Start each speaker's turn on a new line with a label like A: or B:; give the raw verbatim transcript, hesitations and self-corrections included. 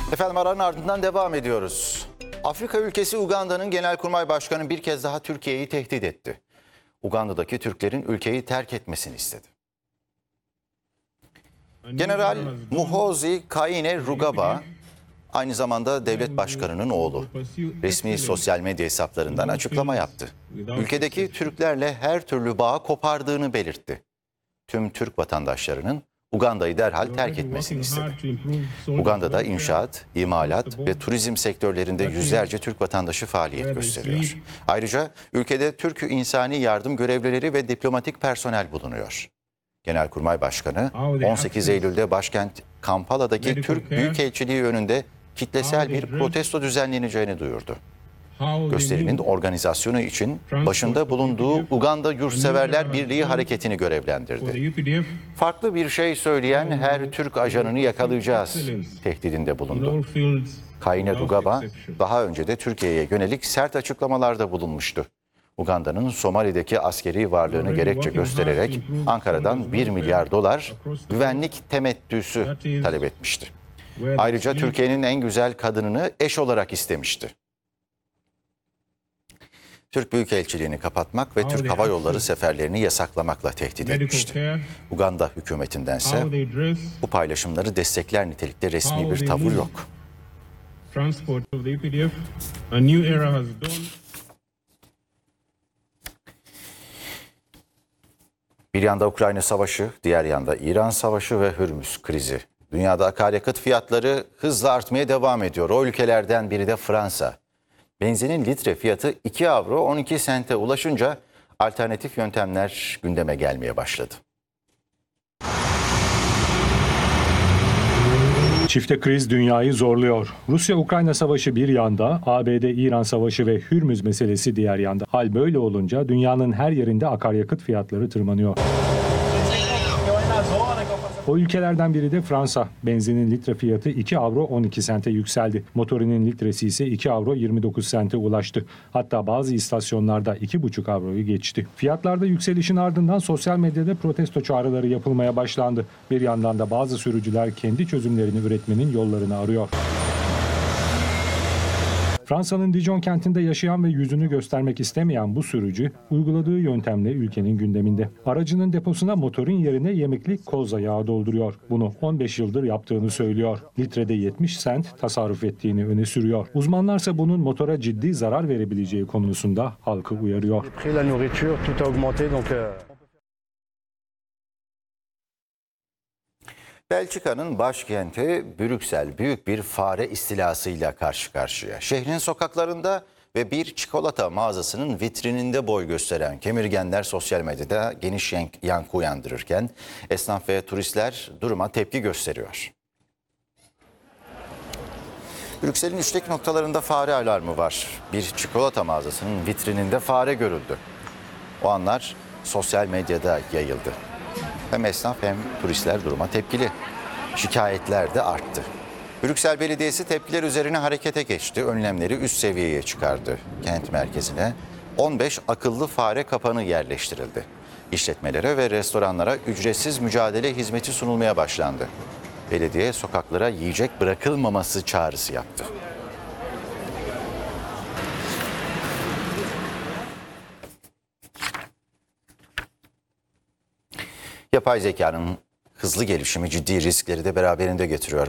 A: Efendim aranın ardından devam ediyoruz. Afrika ülkesi Uganda'nın Genelkurmay Başkanı bir kez daha Türkiye'yi tehdit etti. Uganda'daki Türklerin ülkeyi terk etmesini istedi. General Muhoozi Kainerugaba aynı zamanda devlet başkanının oğlu. Resmi sosyal medya hesaplarından açıklama yaptı. Ülkedeki Türklerle her türlü bağı kopardığını belirtti. Tüm Türk vatandaşlarının Uganda'yı derhal terk etmesini istedi. Uganda'da inşaat, imalat ve turizm sektörlerinde yüzlerce Türk vatandaşı faaliyet gösteriyor. Ayrıca ülkede Türk insani yardım görevlileri ve diplomatik personel bulunuyor. Genelkurmay Başkanı on sekiz Eylül'de başkent Kampala'daki Türk Büyükelçiliği önünde kitlesel bir protesto düzenleneceğini duyurdu. Gösterinin organizasyonu için başında bulunduğu Uganda Yurtseverler Birliği hareketini görevlendirdi. Farklı bir şey söyleyen her Türk ajanını yakalayacağız tehdidinde bulundu. Kainerugaba daha önce de Türkiye'ye yönelik sert açıklamalarda bulunmuştu. Uganda'nın Somali'deki askeri varlığını gerekçe göstererek Ankara'dan bir milyar dolar güvenlik temettüsü talep etmişti. Ayrıca Türkiye'nin en güzel kadınını eş olarak istemişti. Türk Büyükelçiliğini kapatmak ve Türk Hava Yolları seferlerini yasaklamakla tehdit etmişti. Uganda hükümetindense bu paylaşımları destekler nitelikte resmi bir tavır yok. Bir yanda Ukrayna Savaşı, diğer yanda İran Savaşı ve Hürmüz krizi. Dünyada akaryakıt fiyatları hızla artmaya devam ediyor. O ülkelerden biri de Fransa. Benzinin litre fiyatı iki avro on iki sente ulaşınca alternatif yöntemler gündeme gelmeye başladı.
B: Çifte kriz dünyayı zorluyor. Rusya-Ukrayna savaşı bir yanda, A B D-İran savaşı ve Hürmüz meselesi diğer yanda. Hal böyle olunca dünyanın her yerinde akaryakıt fiyatları tırmanıyor. O ülkelerden biri de Fransa. Benzinin litre fiyatı iki avro on iki sente yükseldi. Motorinin litresi ise iki avro yirmi dokuz sente ulaştı. Hatta bazı istasyonlarda iki buçuk avroyu geçti. Fiyatlarda yükselişin ardından sosyal medyada protesto çağrıları yapılmaya başlandı. Bir yandan da bazı sürücüler kendi çözümlerini üretmenin yollarını arıyor. Fransa'nın Dijon kentinde yaşayan ve yüzünü göstermek istemeyen bu sürücü uyguladığı yöntemle ülkenin gündeminde. Aracının deposuna motorun yerine yemekli koza yağı dolduruyor. Bunu on beş yıldır yaptığını söylüyor. Litrede yetmiş sent tasarruf ettiğini öne sürüyor. Uzmanlarsa bunun motora ciddi zarar verebileceği konusunda halkı uyarıyor.
A: Belçika'nın başkenti Brüksel büyük bir fare istilasıyla karşı karşıya. Şehrin sokaklarında ve bir çikolata mağazasının vitrininde boy gösteren kemirgenler sosyal medyada geniş yankı uyandırırken esnaf ve turistler duruma tepki gösteriyor. Brüksel'in işlek noktalarında fare alarmı var. Bir çikolata mağazasının vitrininde fare görüldü. O anlar sosyal medyada yayıldı. Hem esnaf hem turistler duruma tepkili. Şikayetler de arttı. Brüksel Belediyesi tepkiler üzerine harekete geçti. Önlemleri üst seviyeye çıkardı. Kent merkezine on beş akıllı fare kapanı yerleştirildi. İşletmelere ve restoranlara ücretsiz mücadele hizmeti sunulmaya başlandı. Belediye sokaklara yiyecek bırakılmaması çağrısı yaptı. Yapay zekanın hızlı gelişimi ciddi riskleri de beraberinde getiriyor.